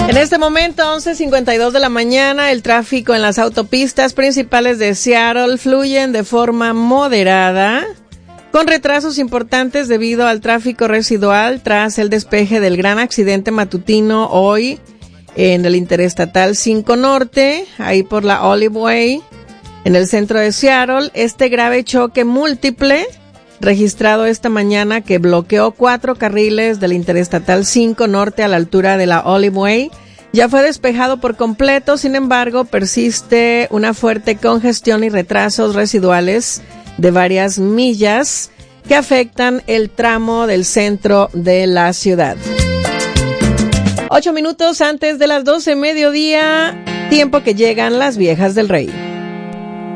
En este momento, 11:52 de la mañana, el tráfico en las autopistas principales de Seattle fluyen de forma moderada, con retrasos importantes debido al tráfico residual tras el despeje del gran accidente matutino hoy en el Interestatal 5 Norte, ahí por la Olive Way, en el centro de Seattle. Este grave choque múltiple registrado esta mañana que bloqueó 4 carriles del Interestatal 5 Norte a la altura de la Olive Way ya fue despejado por completo. Sin embargo, persiste una fuerte congestión y retrasos residuales de varias millas que afectan el tramo del centro de la ciudad. 8 minutos antes de las 12 mediodía, tiempo que llegan las viejas del rey.